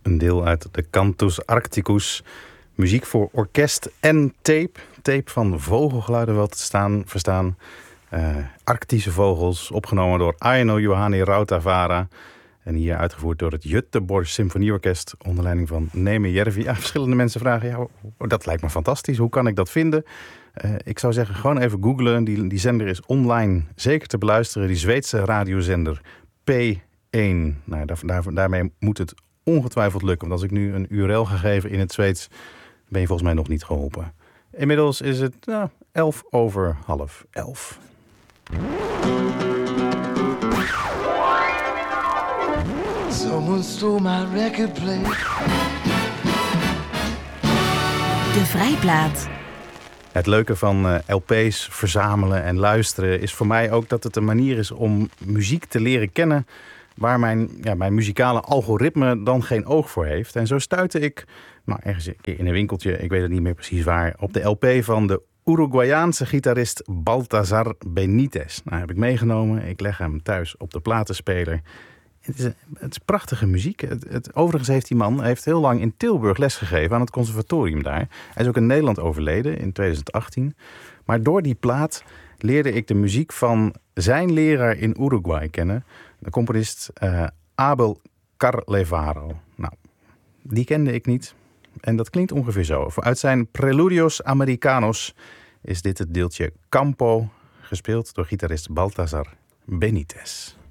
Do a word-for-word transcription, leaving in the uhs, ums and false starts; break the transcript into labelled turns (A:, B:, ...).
A: een deel uit de Cantus Arcticus. Muziek voor orkest en tape. Tape van vogelgeluiden wel te staan, verstaan. Uh, Arctische vogels, opgenomen door Aino Juhani Rautavaara. En hier uitgevoerd door het Göteborg Symfonieorkest onder leiding van Neeme Järvi. Ja, verschillende mensen vragen, ja, dat lijkt me fantastisch. Hoe kan ik dat vinden? Uh, ik zou zeggen, gewoon even googlen. Die, die zender is online zeker te beluisteren. Die Zweedse radiozender P één. Nou, daar, daar, daarmee moet het ongetwijfeld lukken. Want als ik nu een U R L ga geven in het Zweeds, ben je volgens mij nog niet geholpen. Inmiddels is het nou, elf over half elf.
B: Someone stole my record player.
C: De Vrijplaat.
A: Het leuke van uh, L P's verzamelen en luisteren is voor mij ook dat het een manier is om muziek te leren kennen waar mijn, ja, mijn muzikale algoritme dan geen oog voor heeft. En zo stuitte ik, nou, ergens in een winkeltje, ik weet het niet meer precies waar, op de L P van de Uruguayaanse gitarist Baltasar Benitez. Nou, heb ik meegenomen. Ik leg hem thuis op de platenspeler. Het is, het is prachtige muziek. Het, het, overigens heeft die man heeft heel lang in Tilburg lesgegeven aan het conservatorium daar. Hij is ook in Nederland overleden in twintig achttien. Maar door die plaat leerde ik de muziek van zijn leraar in Uruguay kennen. De componist uh, Abel Carlevaro. Nou, die kende ik niet. En dat klinkt ongeveer zo. Uit zijn Preludios Americanos is dit het deeltje Campo, gespeeld door gitarist Baltasar Benitez.